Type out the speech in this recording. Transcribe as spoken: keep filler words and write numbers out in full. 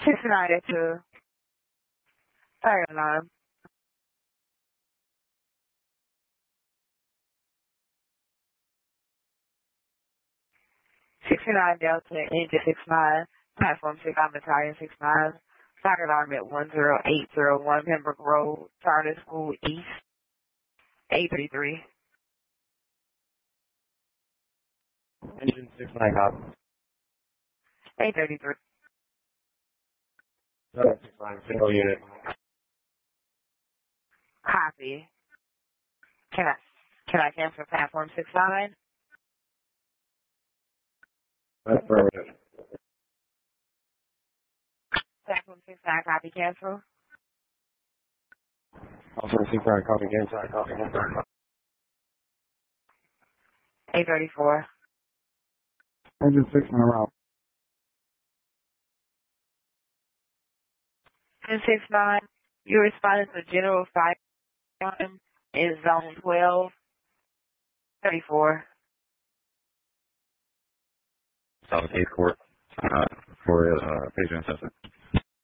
six nine eight two. Fire alarm. sixty-nine Delta, engine six nine, platform six, I'm battalion six nine, fire alarm at one zero eight zero one Pembroke Road, Charter School East, eight three three. Engine six nine copy. eight thirty-three. Charter six nine, single unit. Copy. Can I, can I cancel platform six nine? Affirmative. Platform six nine, copy cancel. Also six nine, copy again, sorry, copy again, sorry. eight thirty-four. Engine six nine route. ten six nine, you responded to general fire alarm in zone twelve thirty-four. South eighth Court, uh, for, uh, patient assessment.